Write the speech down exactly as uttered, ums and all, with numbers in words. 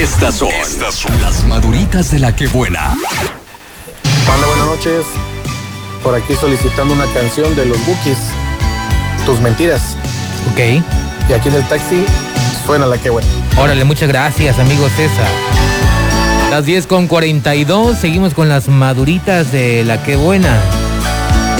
Estas son, Estas son las maduritas de la que buena. Hola, buenas noches. Por aquí solicitando una canción de los Bukis, Tus Mentiras. Ok. Y aquí en el taxi suena la que buena. Órale, muchas gracias, amigo César. Las diez con cuarenta y dos, seguimos con las maduritas de la que buena.